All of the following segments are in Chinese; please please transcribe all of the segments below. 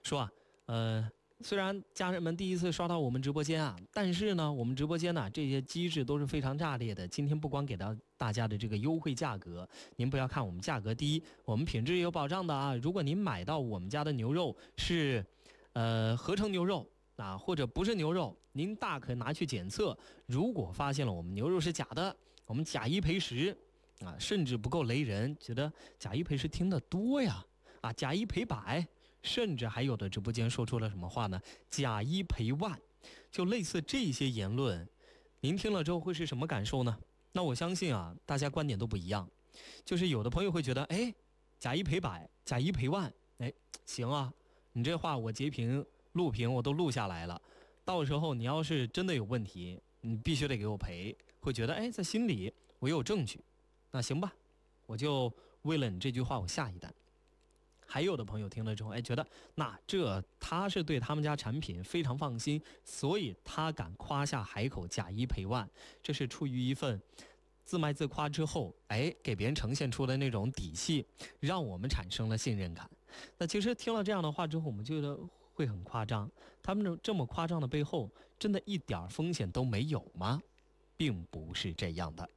说虽然家人们第一次刷到我们直播间啊，但是呢，我们直播间呢这些机制都是非常炸裂的。今天不光给到大家的这个优惠价格，您不要看我们价格低，我们品质也有保障的啊。如果您买到我们家的牛肉是合成牛肉啊，或者不是牛肉，您大可拿去检测，如果发现了我们牛肉是假的，我们假一赔十啊，甚至不够雷人，觉得假一赔十听得多呀啊，假一赔百。甚至还有的直播间说出了什么话呢？假一赔万，就类似这些言论，您听了之后会是什么感受呢？那我相信啊，大家观点都不一样。就是有的朋友会觉得，哎，假一赔百，假一赔万，哎，行啊，你这话我截屏录屏我都录下来了，到时候你要是真的有问题，你必须得给我赔。会觉得，哎，在心里我有证据，那行吧，我就为了你这句话我下一单。还有的朋友听了之后，哎，觉得那他是对他们家产品非常放心，所以他敢夸下海口假一赔万，这是出于一份自卖自夸之后，哎，给别人呈现出的那种底气，让我们产生了信任感。那其实听了这样的话之后，我们觉得会很夸张。他们这么夸张的背后，真的一点风险都没有吗？并不是这样的。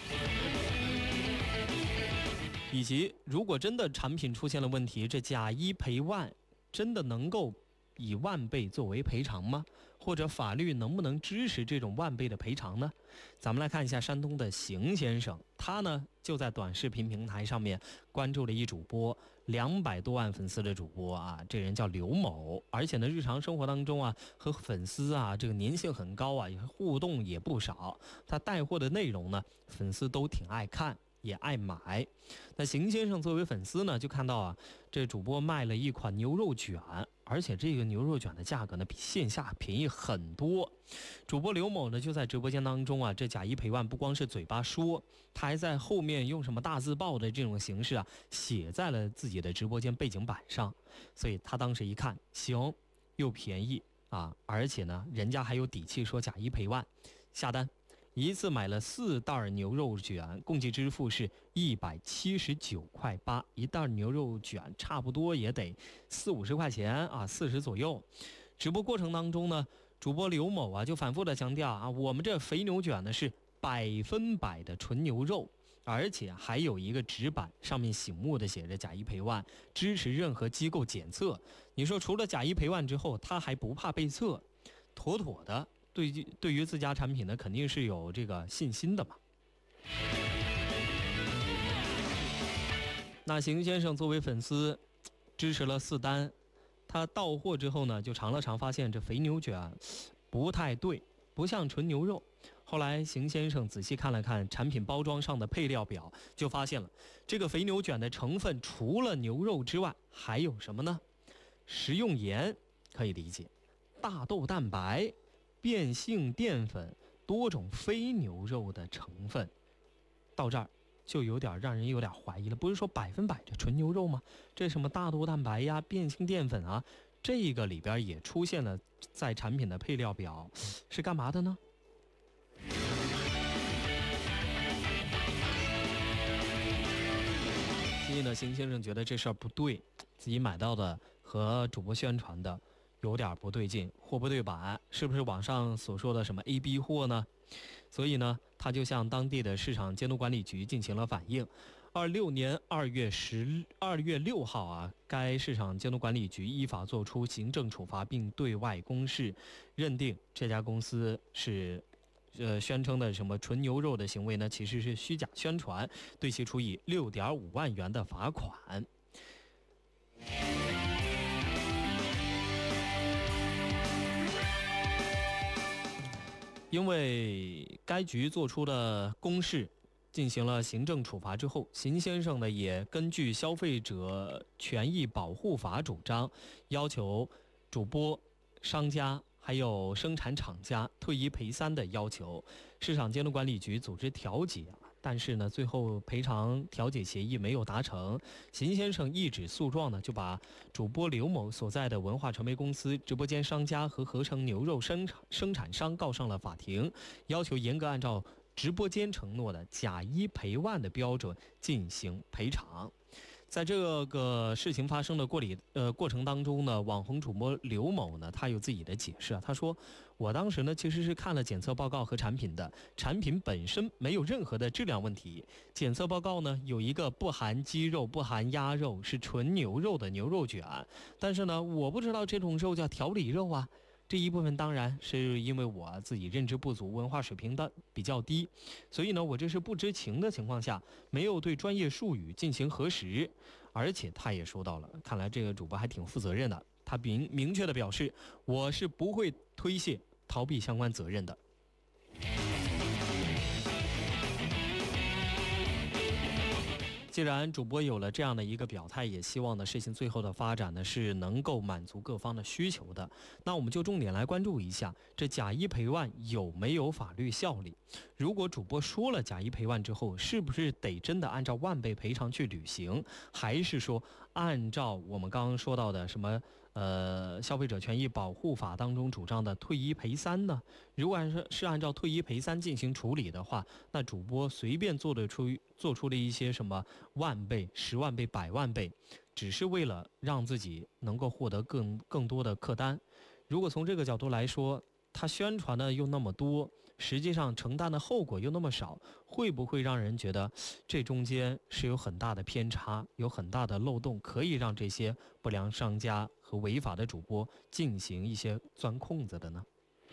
以及如果真的产品出现了问题，这假一赔万真的能够以万倍作为赔偿吗？或者法律能不能支持这种万倍的赔偿呢？咱们来看一下山东的邢先生，他呢就在短视频平台上面关注了一主播200多万粉丝的主播啊，这人叫刘某，而且呢日常生活当中啊和粉丝啊这个粘性很高啊，也互动也不少，他带货的内容呢粉丝都挺爱看也爱买。那邢先生作为粉丝呢，就看到啊，这主播卖了一款牛肉卷，而且这个牛肉卷的价格呢比线下便宜很多。主播刘某呢就在直播间当中啊，这假一赔万不光是嘴巴说，他还在后面用什么大字报的这种形式啊，写在了自己的直播间背景板上。所以他当时一看，行，又便宜啊，而且呢人家还有底气说假一赔万，下单。一次买了4袋牛肉卷，共计支付是179.8块，一袋牛肉卷差不多也得40-50块钱啊，40左右。直播过程当中呢，主播刘某啊就反复的强调啊，我们这肥牛卷呢是100%的纯牛肉，而且还有一个纸板，上面醒目的写着假一赔万，支持任何机构检测。你说除了假一赔万之后，他还不怕被测，妥妥的。对于自家产品呢，肯定是有这个信心的嘛。那邢先生作为粉丝，支持了4单，他到货之后呢，就尝了尝，发现这肥牛卷不太对，不像纯牛肉。后来邢先生仔细看了看产品包装上的配料表，就发现了这个肥牛卷的成分除了牛肉之外，还有什么呢？食用盐可以理解，大豆蛋白、变性淀粉、多种非牛肉的成分，到这儿就让人有点怀疑了。不是说100%的纯牛肉吗？这什么大豆蛋白呀、变性淀粉啊，这个里边也出现了在产品的配料表，是干嘛的呢？所以呢，邢先生觉得这事儿不对，自己买到的和主播宣传的有点不对劲，货不对版，是不是网上所说的什么 AB 货呢？所以呢，他就向当地的市场监督管理局进行了反映。26年2月6号啊，该市场监督管理局依法作出行政处罚，并对外公示，认定这家公司是宣称的什么纯牛肉的行为呢，其实是虚假宣传，对其处以6.5万元的罚款。因为该局做出了公示，进行了行政处罚之后，邢先生呢也根据消费者权益保护法主张，要求主播、商家还有生产厂家退1赔3的要求。市场监督管理局组织调解，但是呢最后赔偿调解协议没有达成。邢先生一纸诉状呢，就把主播刘某所在的文化传媒公司、直播间商家和合成牛肉生产商告上了法庭，要求严格按照直播间承诺的假一赔万的标准进行赔偿。 在这个事情发生的过程当中呢，网红主播刘某呢，他有自己的解释啊。他说，我当时呢其实是看了检测报告和产品的，产品本身没有任何的质量问题。检测报告呢有一个不含鸡肉、不含鸭肉，是纯牛肉的牛肉卷，但是呢，我不知道这种肉叫调理肉啊。这一部分当然是因为我自己认知不足，文化水平的比较低，所以呢，我这是不知情的情况下，没有对专业术语进行核实。而且他也说到了，看来这个主播还挺负责任的，他明确的表示，我是不会推卸逃避相关责任的。既然主播有了这样的一个表态，也希望呢事情最后的发展呢是能够满足各方的需求的。那我们就重点来关注一下，这假医赔万有没有法律效力？如果主播说了假医赔万之后，是不是得真的按照万倍赔偿去履行，还是说按照我们刚刚说到的什么消费者权益保护法当中主张的退一赔三呢？如果是按照退一赔三进行处理的话，那主播随便做出了一些什么万倍、10万倍、100万倍，只是为了让自己能够获得更多的客单。如果从这个角度来说，他宣传的又那么多，实际上承担的后果又那么少，会不会让人觉得这中间是有很大的偏差，有很大的漏洞，可以让这些不良商家和违法的主播进行一些钻空子的呢？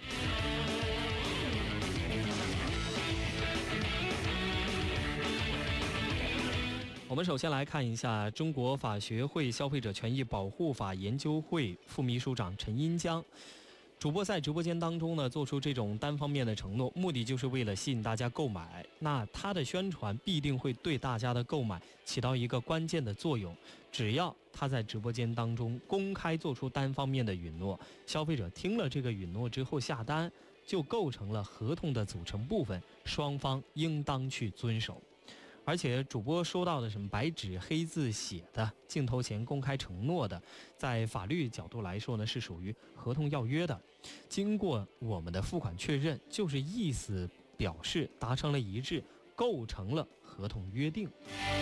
我们首先来看一下中国法学会消费者权益保护法研究会副秘书长陈荫江。主播在直播间当中呢，做出这种单方面的承诺，目的就是为了吸引大家购买。那他的宣传必定会对大家的购买起到一个关键的作用。只要他在直播间当中公开做出单方面的允诺，消费者听了这个允诺之后下单，就构成了合同的组成部分，双方应当去遵守。而且主播说到的什么白纸黑字写的、镜头前公开承诺的，在法律角度来说呢，是属于合同要约的。经过我们的付款确认，就是意思表示达成了一致，构成了合同约定。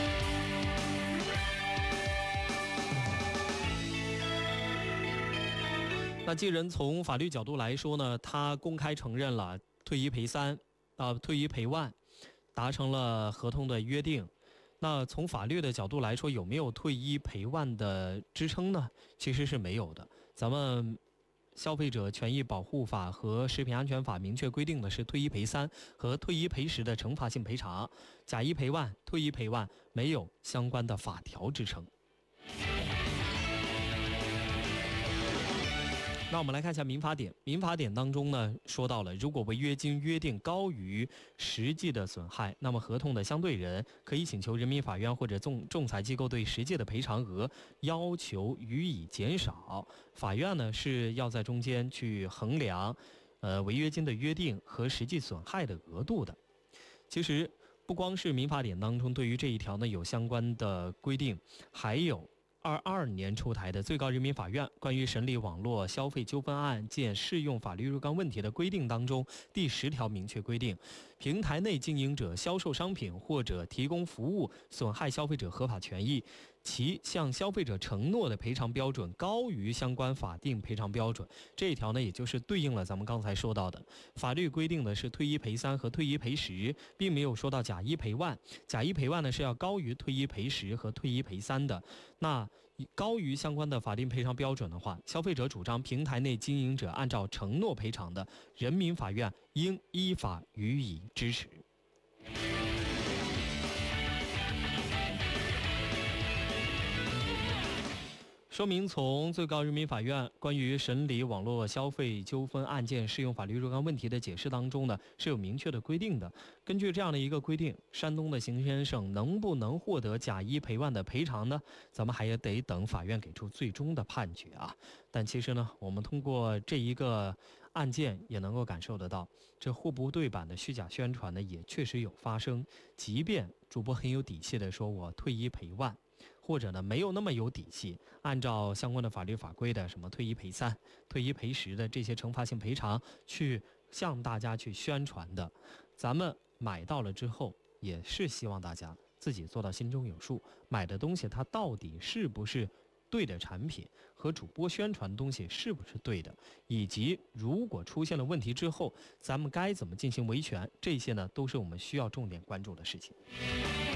那既然从法律角度来说呢，他公开承认了退一赔三，退一赔万，达成了合同的约定。那从法律的角度来说，有没有退一赔万的支撑呢？其实是没有的。咱们消费者权益保护法和食品安全法明确规定的是退一赔三和退一赔十的惩罚性赔偿，假一赔万、退一赔万没有相关的法条支撑。那我们来看一下民法典。民法典当中呢，说到了，如果违约金约定高于实际的损害，那么合同的相对人可以请求人民法院或者仲裁机构对实际的赔偿额要求予以减少。法院呢是要在中间去衡量，违约金的约定和实际损害的额度的。其实不光是民法典当中对于这一条呢有相关的规定，还有22年出台的最高人民法院关于审理网络消费纠纷案件适用法律若干问题的规定当中，第10条明确规定，平台内经营者销售商品或者提供服务损害消费者合法权益，其向消费者承诺的赔偿标准高于相关法定赔偿标准。这一条呢，也就是对应了咱们刚才说到的，法律规定的是退一赔三和退一赔十，并没有说到假一赔万。假一赔万呢是要高于退一赔十和退一赔三的。那高于相关的法定赔偿标准的话，消费者主张平台内经营者按照承诺赔偿的，人民法院应依法予以支持。说明从最高人民法院关于审理网络消费纠纷案件适用法律若干问题的解释当中呢，是有明确的规定的。根据这样的一个规定，山东的邢先生能不能获得假一赔万的赔偿呢？咱们还得等法院给出最终的判决啊。但其实呢，我们通过这一个案件也能够感受得到，这货不对版的虚假宣传呢，也确实有发生。即便主播很有底气的说我退一赔万，或者呢没有那么有底气，按照相关的法律法规的什么退一赔三、退一赔十的这些惩罚性赔偿去向大家去宣传的，咱们买到了之后，也是希望大家自己做到心中有数，买的东西它到底是不是对的产品，和主播宣传的东西是不是对的，以及如果出现了问题之后，咱们该怎么进行维权，这些呢都是我们需要重点关注的事情。